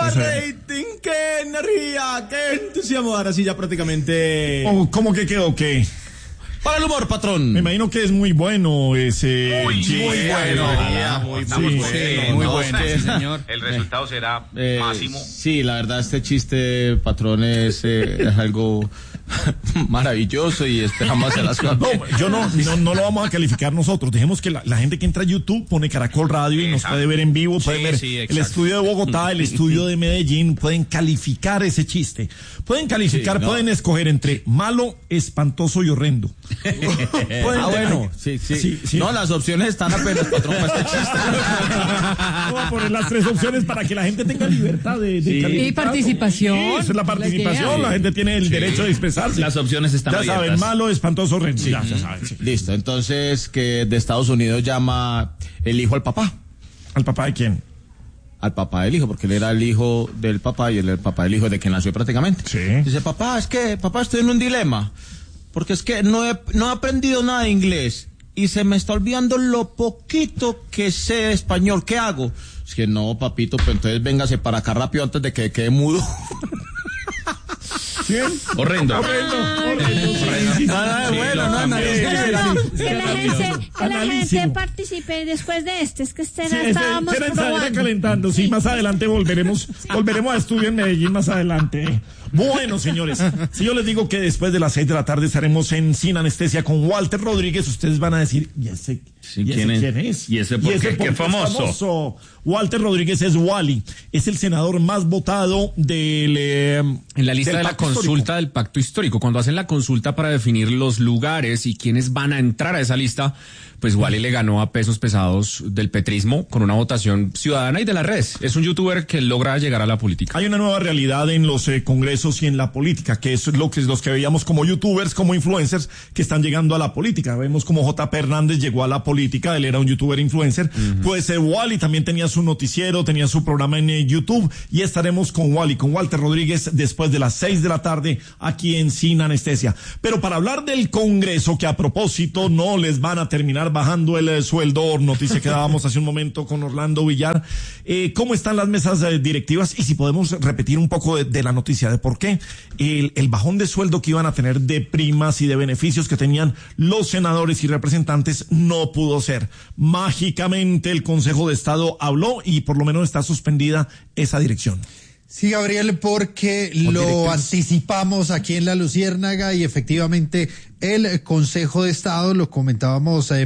rating! ¡Qué energía! ¡Qué entusiasmo! Ahora sí ya prácticamente... ¿Cómo que quedó qué? Para el humor, patrón. Me imagino que es muy bueno ese... Muy bueno. Muy bueno, sí, señor. El resultado será máximo. Sí, la verdad este chiste, patrón, es algo maravilloso y esperamos hacer las cosas. No lo vamos a calificar nosotros. Dejemos que la gente que entra a YouTube pone Caracol Radio y nos puede ver en vivo, pueden ver el estudio de Bogotá, el estudio de Medellín, pueden calificar ese chiste. Pueden calificar, pueden escoger entre malo, espantoso y horrendo. Bueno, sí. No, las opciones están apenas, patrón, para este chiste. Vamos a poner las 3 opciones para que la gente tenga libertad de calificar. Y participación. Sí, esa es la participación, la gente tiene el derecho de expresarse. Las opciones están abiertas. Ya saben, malo, espantoso, horrendo. Sí. Ya saben. Sí. Listo, entonces que de Estados Unidos llama el hijo al papá. ¿Al papá de quién? Al papá del hijo, porque él era el hijo del papá y él era el papá del hijo de quien nació prácticamente. Sí. Dice, papá, estoy en un dilema, porque es que no he aprendido nada de inglés y se me está olvidando lo poquito que sé de español. ¿Qué hago? Es que no, papito, pues entonces véngase para acá rápido antes de que quede mudo. ¿Sí? Horrendo. Que la gente participe después de es que estábamos probando. Calentando, sí, más adelante volveremos a estudio en Medellín más adelante. Bueno, señores, si yo les digo que después de las 6 de la tarde estaremos en Sin Anestesia con Walter Rodríguez, ustedes van a decir, ¿y ese quién es? ¿Y ese por qué? ¿Qué famoso? Walter Rodríguez es Wally, es el senador más votado en la lista de la consulta del pacto histórico. Cuando hacen la consulta para definir los lugares y quiénes van a entrar a esa lista, pues Wally le ganó a pesos pesados del petrismo con una votación ciudadana y de las redes. Es un youtuber que logra llegar a la política. Hay una nueva realidad en los congresos y en la política, que es los que veíamos como youtubers, como influencers, que están llegando a la política. Vemos como J.P. Hernández llegó a la política, él era un youtuber influencer. Pues Wally también tenía su noticiero, tenía su programa en YouTube, y estaremos con Walter Rodríguez después de las 6 de la tarde aquí en Sin Anestesia. Pero para hablar del Congreso, que a propósito no les van a terminar bajando el sueldo, noticia que dábamos hace un momento con Orlando Villar, ¿cómo están las mesas directivas? Y si podemos repetir un poco de la noticia de por qué el bajón de sueldo que iban a tener de primas y de beneficios que tenían los senadores y representantes no pudo ser. Mágicamente el Consejo de Estado habló y por lo menos está suspendida esa dirección. Sí, Gabriel, porque lo anticipamos aquí en La Luciérnaga y efectivamente el Consejo de Estado, lo comentábamos